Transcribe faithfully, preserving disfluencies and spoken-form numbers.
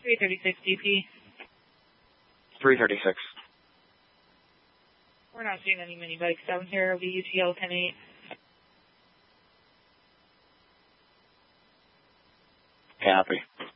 three thirty-six D P. three thirty-six. We're not seeing any mini bikes down here. It'll be U T L ten eight. Copy.